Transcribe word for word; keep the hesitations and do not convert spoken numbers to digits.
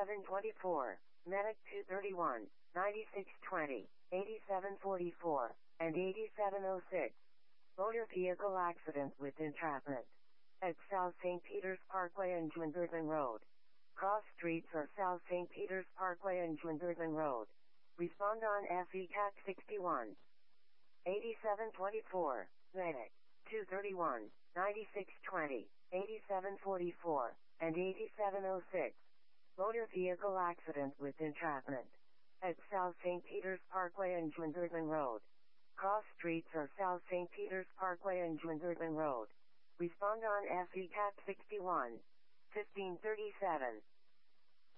eighty-seven twenty-four, Medic two thirty-one, ninety-six twenty, eighty-seven forty-four, and eighty-seven oh six. Motor vehicle accident with entrapment. At South Saint Peter's Parkway and Dwinbergen Road. Cross streets are South Saint Peter's Parkway and Dwinbergen Road. Respond on F E C A T sixty-one. eighty-seven twenty-four, Medic two thirty-one, ninety-six twenty, eighty-seven forty-four, and eighty-seven oh six. Motor vehicle accident with entrapment. At South Saint Peter's Parkway and Dwinbergen Road. Cross streets are South Saint Peter's Parkway and Dwinbergen Road. Respond on F E C A T sixty-one. fifteen thirty-seven.